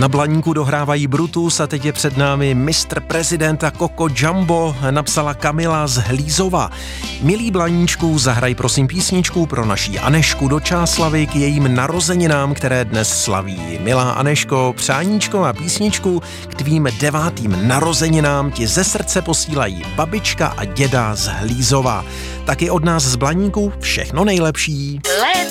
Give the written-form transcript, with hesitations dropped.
Na Blaníku dohrávají Brutus a teď je před námi mistr prezidenta Coco Jumbo, napsala Kamila z Hlízova. Milý Blaníčku, zahraj prosím písničku pro naší Anešku do Čáslavy k jejím narozeninám, které dnes slaví. Milá Aneško, přáníčko a písničku k tvým 9. narozeninám ti ze srdce posílají babička a děda z Hlízova. Taky od nás z Blaníku všechno nejlepší. Let's